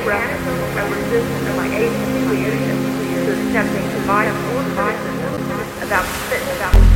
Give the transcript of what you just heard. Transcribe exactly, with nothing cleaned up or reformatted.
anecdotal of resistance of my agency leadership to accepting my own criticism about fit about